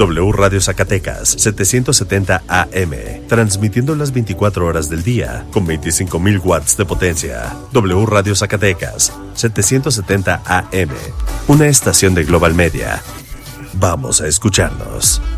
W Radio Zacatecas, 770 AM, transmitiendo las 24 horas del día, con 25,000 watts de potencia. W Radio Zacatecas, 770 AM, una estación de Global Media. Vamos a escucharnos.